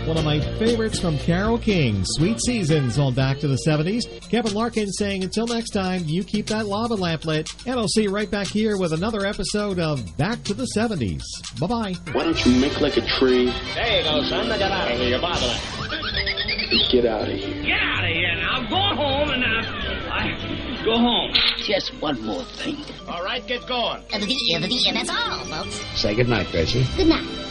One of my favorites from Carole King, Sweet Seasons on Back to the 70s. Kevin Larkin saying until next time, you keep that lava lamp lit. And I'll see you right back here with another episode of Back to the 70s. Bye-bye. Why don't you make like a tree? There you go, son. Now get out of here. You're bothering. Get out of here. Get out of here now. Go home and go home. Just one more thing. All right, get going. And that's all, folks. Say goodnight, Gracie. Good night.